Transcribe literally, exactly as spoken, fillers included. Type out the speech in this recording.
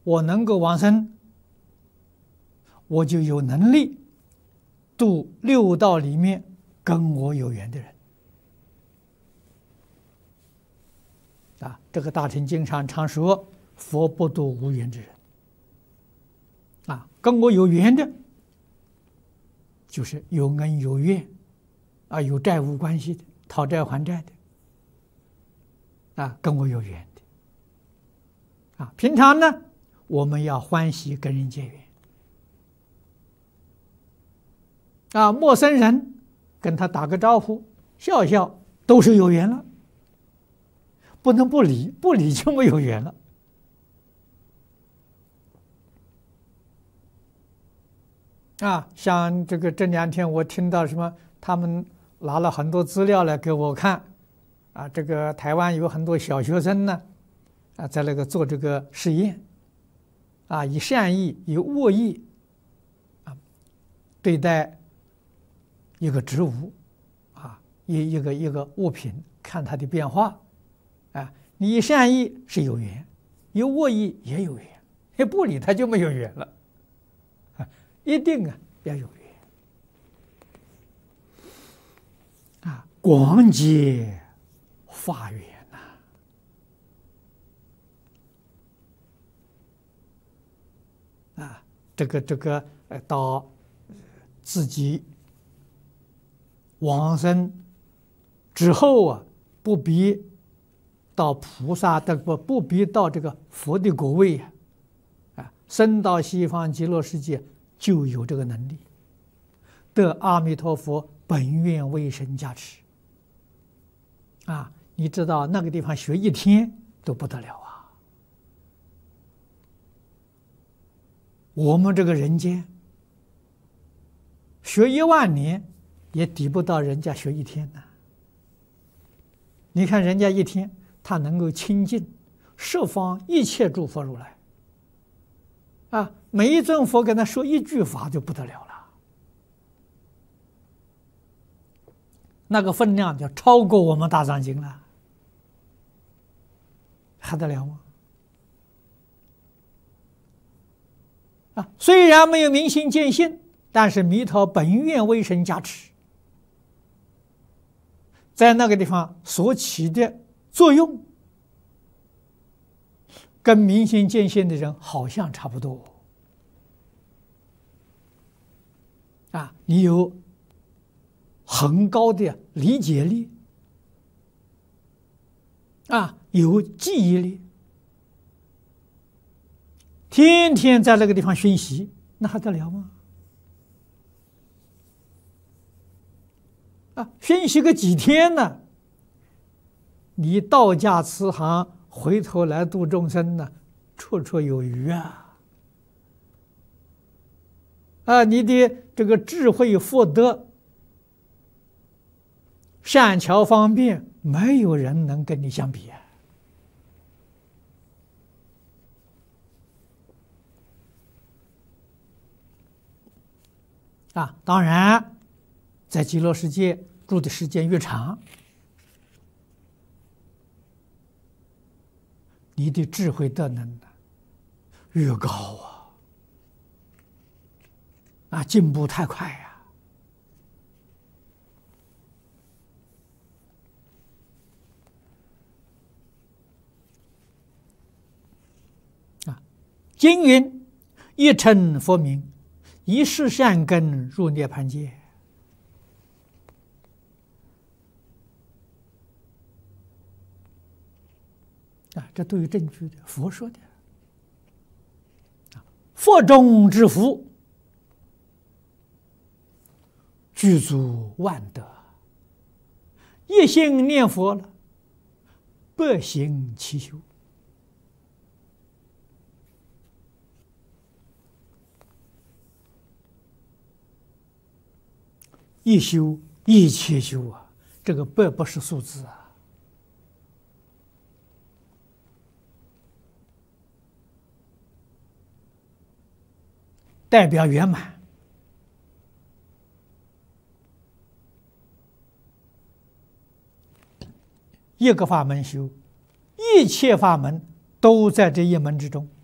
我能够往生，我就有能力度六道里面跟我有缘的人。啊，这个大乘经上常说，佛不度无缘之人。啊，跟我有缘的，就是有恩有怨，啊，有债务关系的，讨债还债的，啊，跟我有缘的。啊，平常呢，我们要欢喜跟人结缘。啊，陌生人跟他打个招呼，笑笑，都是有缘了。不能不理，不理就没有缘了。啊，像这个这两天我听到什么，他们拿了很多资料来给我看，啊，这个台湾有很多小学生呢，啊，在那个做这个实验，啊，以善意以恶意，啊，对待一个植物，啊，一一个一个物品，看它的变化，啊，你以善意是有缘，以恶意也有缘，你不理它就没有缘了。一定啊要有缘啊，广结法缘呐！啊，这个这个呃，到自己往生之后啊，不必到菩萨的不不必到这个佛的果位呀，啊，升到西方极乐世界。就有这个能力，得阿弥陀佛本愿威神加持。啊，你知道那个地方学一天都不得了啊！我们这个人间学一万年也抵不到人家学一天呢。你看人家一天，他能够亲近十方一切诸佛如来。啊，每一尊佛跟他说一句法就不得了了，那个分量就超过我们大藏经了，还得了吗？啊，虽然没有明心见性，但是弥陀本愿威神加持，在那个地方所起的作用，跟明心见性的人好像差不多。啊，你有很高的理解力，啊，有记忆力，天天在那个地方熏习，那还得了吗？啊，熏习个几天呢？你道驾慈航，回头来度众生呢，绰绰有余啊！啊，你的这个智慧福德、善巧方便，没有人能跟你相比啊！啊，当然，在极乐世界住的时间越长，你的智慧德能越高啊！啊，进步太快呀！啊，经云：一称佛名，一世善根入涅槃界。啊，这都有证据的，佛说的。佛中之福，具足万德。一心念佛了，百行齐修。一修一切修啊，这个百不是数字啊。代表圆满，一个法门修，一切法门都在这一门之中。